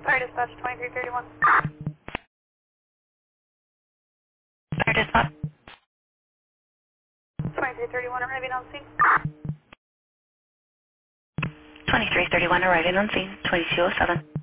Fire dispatch 2331. Fire dispatch. 2331 arriving on scene. 2331 arriving on scene. 2207.